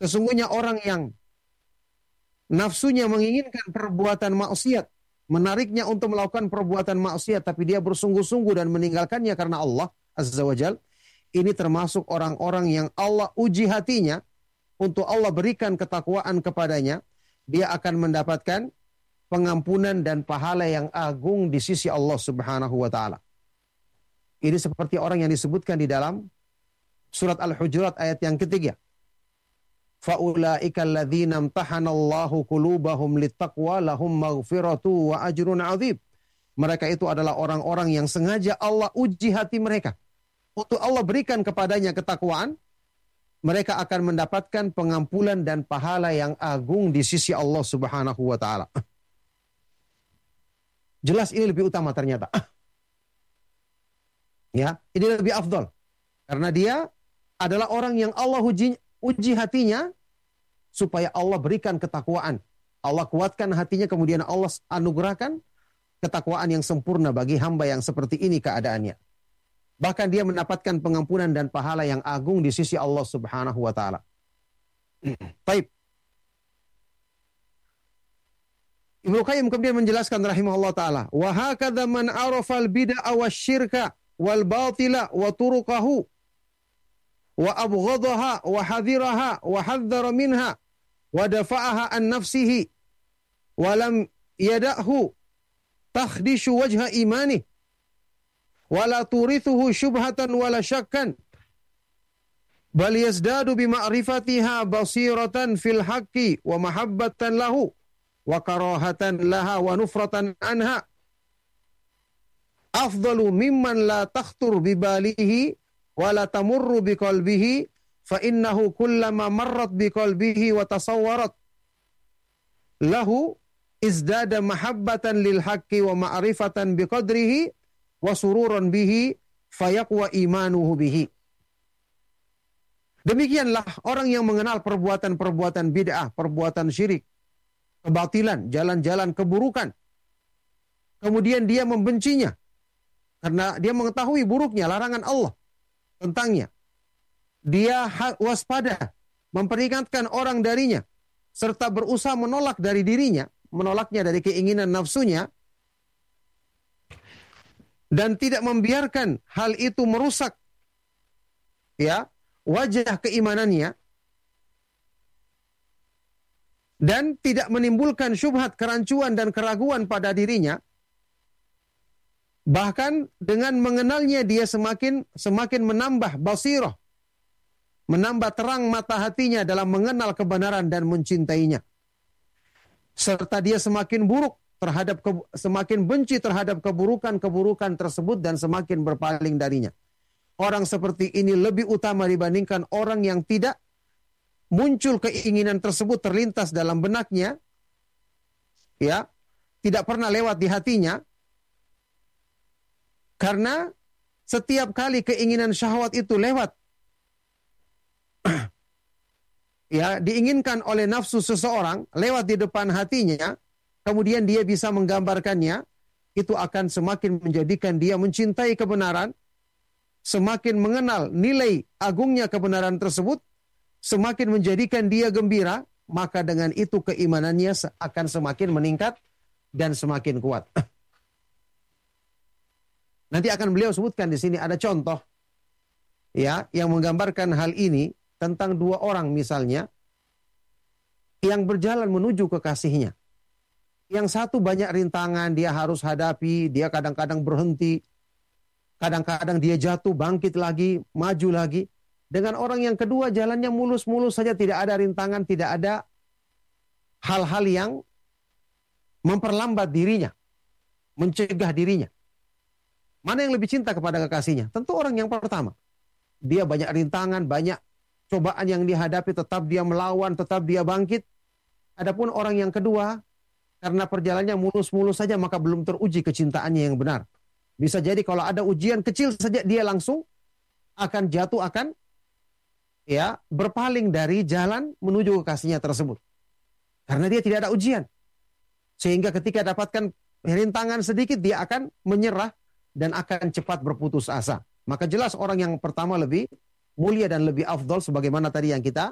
Sesungguhnya orang yang nafsunya menginginkan perbuatan maksiat, menariknya untuk melakukan perbuatan maksiat, tapi dia bersungguh-sungguh dan meninggalkannya karena Allah Azza wa Jal, ini termasuk orang-orang yang Allah uji hatinya, untuk Allah berikan ketakwaan kepadanya, dia akan mendapatkan pengampunan dan pahala yang agung di sisi Allah Subhanahu wa Ta'ala. Ini seperti orang yang disebutkan di dalam surat Al-Hujurat ayat yang ketiga. فَأُولَٰئِكَ الَّذِينَ امْتَحَنَ اللَّهُ قُلُوبَهُمْ لِلتَّقْوَىٰ لَهُمْ مَغْفِرَةٌ وَأَجْرٌ عَظِيمٌ. Mereka itu adalah orang-orang yang sengaja Allah uji hati mereka. Untuk Allah berikan kepadanya ketakwaan, mereka akan mendapatkan pengampunan dan pahala yang agung di sisi Allah Subhanahu wa Ta'ala. Jelas ini lebih utama ternyata. Ya, ini lebih afdal. Karena dia adalah orang yang Allah uji hatinya supaya Allah berikan ketakwaan. Allah kuatkan hatinya, kemudian Allah anugerahkan ketakwaan yang sempurna bagi hamba yang seperti ini keadaannya. Bahkan dia mendapatkan pengampunan dan pahala yang agung di sisi Allah Subhanahu wa Ta'ala. Baik. Ibnu Qayyim kemudian menjelaskan rahimahullah ta'ala, wa hakadha man arafa al-bid'a wasyirka wal batila wa turuqahu wa abghadaha wa hadhiraha wa hadzara minha wa dafa'aha an nafsihi wa lam yada'hu takhdishu wajha imanih wa la turithuhu syubhatan wa la syakkan bal yazdadu bima'rifatiha basiratan fil haqqi wa mahabbatan lahu wa karahatan laha wa nufratan anha afdalu mimman la takhtur bibalihi wa la tamurru biqalbihi fa innahu kullama marrat biqalbihi wa tasawwarat lahu izdada mahabbatan lil haqqi wa ma'rifatan biqadrihi wa sururan bihi fayaqwa imanuhu bihi. Demikianlah orang yang mengenal perbuatan-perbuatan bid'ah, perbuatan syirik, kebatilan, jalan-jalan keburukan. Kemudian dia membencinya karena dia mengetahui buruknya larangan Allah tentangnya. Dia waspada, memperingatkan orang darinya, serta berusaha menolak dari dirinya, menolaknya dari keinginan nafsunya, dan tidak membiarkan hal itu merusak ya wajah keimanannya, dan tidak menimbulkan syubhat, kerancuan dan keraguan pada dirinya. Bahkan dengan mengenalnya dia semakin menambah basirah, menambah terang mata hatinya dalam mengenal kebenaran dan mencintainya. Serta dia semakin semakin benci terhadap keburukan-keburukan tersebut dan semakin berpaling darinya. Orang seperti ini lebih utama dibandingkan orang yang tidak muncul keinginan tersebut terlintas dalam benaknya, ya, tidak pernah lewat di hatinya, karena setiap kali keinginan syahwat itu lewat, ya, diinginkan oleh nafsu seseorang, lewat di depan hatinya, kemudian dia bisa menggambarkannya, itu akan semakin menjadikan dia mencintai kebenaran, semakin mengenal nilai agungnya kebenaran tersebut, semakin menjadikan dia gembira, maka dengan itu keimanannya akan semakin meningkat dan semakin kuat. Nanti akan beliau sebutkan di sini ada contoh ya yang menggambarkan hal ini tentang dua orang misalnya yang berjalan menuju kekasihnya. Yang satu banyak rintangan dia harus hadapi, dia kadang-kadang berhenti, kadang-kadang dia jatuh, bangkit lagi, maju lagi. Dengan orang yang kedua jalannya mulus-mulus saja, tidak ada rintangan, tidak ada hal-hal yang memperlambat dirinya, mencegah dirinya. Mana yang lebih cinta kepada kekasihnya? Tentu orang yang pertama. Dia banyak rintangan, banyak cobaan yang dihadapi, tetap dia melawan, tetap dia bangkit. Adapun orang yang kedua, karena perjalanannya mulus-mulus saja, maka belum teruji kecintaannya yang benar. Bisa jadi kalau ada ujian kecil saja, dia langsung akan jatuh, akan ya berpaling dari jalan menuju kekasihnya tersebut. Karena dia tidak ada ujian. Sehingga ketika dapatkan rintangan sedikit, dia akan menyerah dan akan cepat berputus asa. Maka jelas orang yang pertama lebih mulia dan lebih afdol sebagaimana tadi yang kita